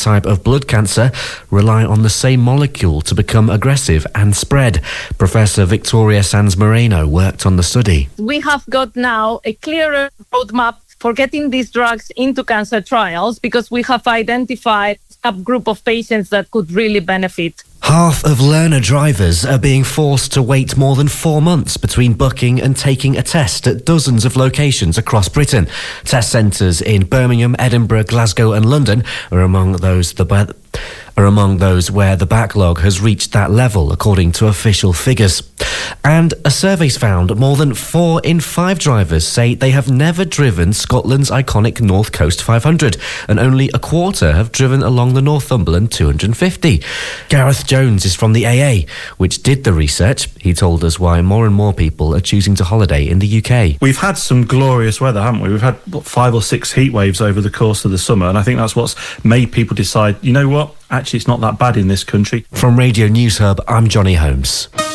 type of blood cancer rely on the same molecule to become aggressive and spread. Professor Victoria Sanz Moreno worked on the study. We have got now a clearer roadmap for getting these drugs into cancer trials because we have identified a group of patients that could really benefit. Half of learner drivers are being forced to wait more than 4 months between booking and taking a test at dozens of locations across Britain. Test centres in Birmingham, Edinburgh, Glasgow and London are among those where the backlog has reached that level, according to official figures. And a survey's found more than 4 in 5 drivers say they have never driven Scotland's iconic North Coast 500, and only a quarter have driven along the Northumberland 250. Gareth Jones is from the AA, which did the research. He told us why more and more people are choosing to holiday in the UK. We've had some glorious weather, haven't we? We've had 5 or 6 heat waves over the course of the summer, and I think that's what's made people decide, you know what, actually it's not that bad in this country. From Radio News Hub, I'm Johnny Holmes.